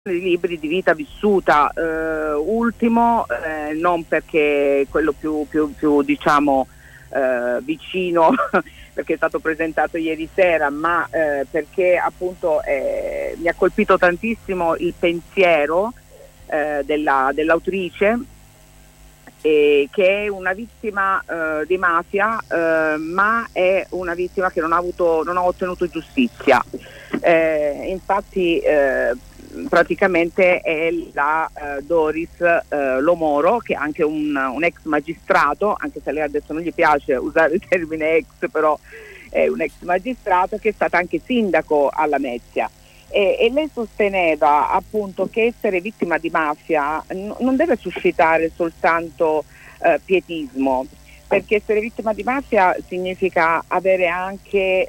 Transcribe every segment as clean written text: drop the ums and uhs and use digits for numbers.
di libri di vita vissuta, ultimo, non perché quello più diciamo vicino perché è stato presentato ieri sera, ma perché appunto mi ha colpito tantissimo il pensiero dell'autrice, che è una vittima di mafia, ma è una vittima che non ha ottenuto giustizia. Infatti praticamente è la Doris Lo, che è anche un ex magistrato, anche se a lei adesso non gli piace usare il termine ex, però è un ex magistrato che è stata anche sindaco a Lamezia, e lei sosteneva appunto che essere vittima di mafia non deve suscitare soltanto pietismo, perché essere vittima di mafia significa avere anche,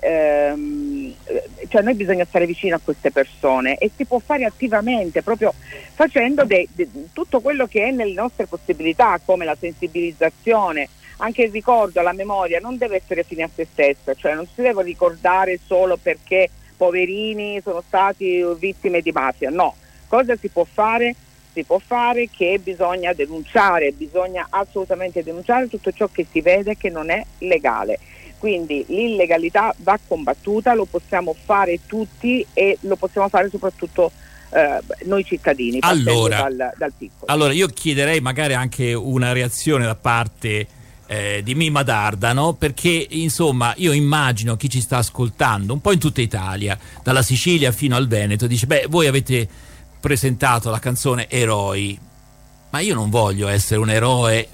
cioè noi bisogna stare vicino a queste persone, e si può fare attivamente, proprio facendo tutto quello che è nelle nostre possibilità, come la sensibilizzazione, anche il ricordo, la memoria non deve essere fine a se stessa, cioè non si deve ricordare solo perché poverini sono stati vittime di mafia, no. Cosa si può fare? Si può fare che bisogna denunciare, bisogna assolutamente denunciare tutto ciò che si vede che non è legale. Quindi l'illegalità va combattuta, lo possiamo fare tutti e lo possiamo fare soprattutto noi cittadini, partendo dal piccolo. Allora io chiederei magari anche una reazione da parte di Mimma D'Ardano, perché insomma io immagino chi ci sta ascoltando un po' in tutta Italia, dalla Sicilia fino al Veneto, dice: beh, voi avete presentato la canzone Eroi, ma io non voglio essere un eroe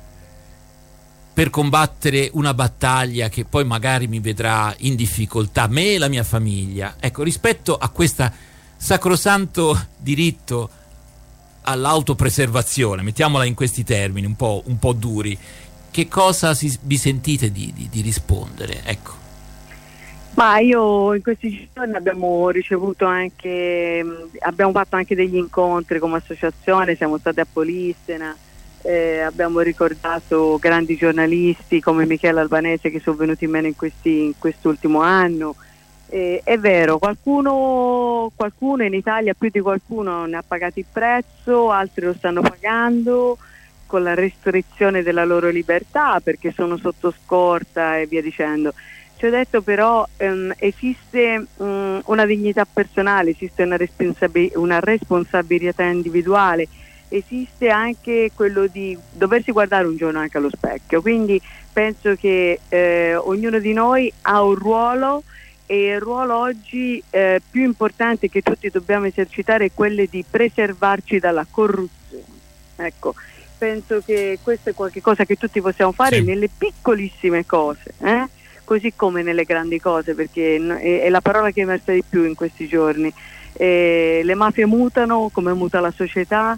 per combattere una battaglia che poi magari mi vedrà in difficoltà, me e la mia famiglia. Ecco, rispetto a questo sacrosanto diritto all'autopreservazione, mettiamola in questi termini un po' duri, che cosa vi sentite di rispondere? Ecco. Ma io in questi giorni abbiamo fatto anche degli incontri come associazione, siamo stati a Polistena, abbiamo ricordato grandi giornalisti come Michele Albanese che sono venuti in meno in quest'ultimo anno. È vero, qualcuno in Italia, più di qualcuno, ne ha pagato il prezzo, altri lo stanno pagando con la restrizione della loro libertà perché sono sotto scorta e via dicendo. Ci ho detto però esiste una dignità personale, esiste una responsabilità individuale, esiste anche quello di doversi guardare un giorno anche allo specchio, quindi penso che ognuno di noi ha un ruolo, e il ruolo oggi più importante che tutti dobbiamo esercitare è quello di preservarci dalla corruzione. Ecco, penso che questo è qualcosa che tutti possiamo fare, sì, nelle piccolissime cose, così come nelle grandi cose, perché è la parola che è emersa di più in questi giorni. Le mafie mutano come muta la società,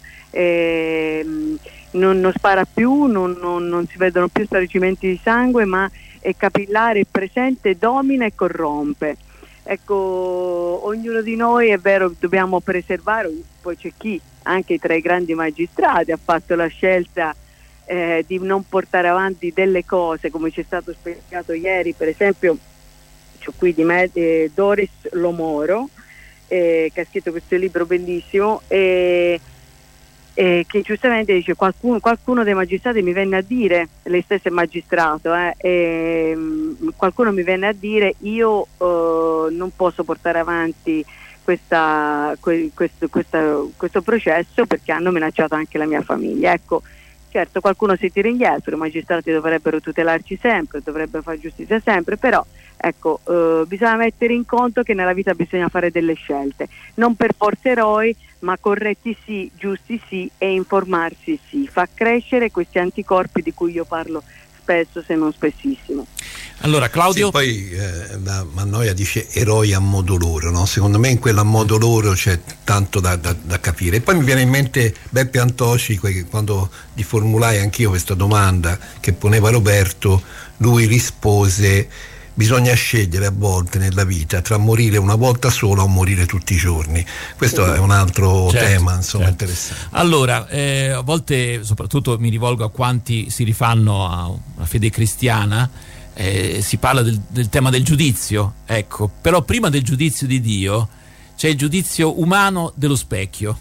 non spara più, non si vedono più spargimenti di sangue, ma è capillare, è presente, domina e corrompe. Ecco, ognuno di noi, è vero, dobbiamo preservare, poi c'è chi, anche tra i grandi magistrati, ha fatto la scelta di non portare avanti delle cose, come ci è stato spiegato ieri, per esempio c'ho qui di me Doris Lo, che ha scritto questo libro bellissimo, che giustamente dice qualcuno dei magistrati mi venne a dire, lei stessa è magistrato, qualcuno mi venne a dire io non posso portare avanti questo processo perché hanno minacciato anche la mia famiglia. Ecco, certo, qualcuno si tira indietro, i magistrati dovrebbero tutelarci sempre, dovrebbero fare giustizia sempre, però ecco, bisogna mettere in conto che nella vita bisogna fare delle scelte, non per forza eroi, ma corretti sì, giusti sì, e informarsi sì, fa crescere questi anticorpi di cui io parlo spesso, se non spessissimo. Allora Claudio? Sì, poi Mannoia dice eroi a modo loro, no? Secondo me in quello a modo loro c'è tanto da capire. E poi mi viene in mente Beppe Antoci, quando gli formulai anch'io questa domanda che poneva Roberto, lui rispose: bisogna scegliere a volte nella vita tra morire una volta sola o morire tutti i giorni. Questo è un altro tema, insomma, interessante. Allora, a volte, soprattutto mi rivolgo a quanti si rifanno a una fede cristiana, si parla del tema del giudizio, ecco, però prima del giudizio di Dio c'è il giudizio umano dello specchio.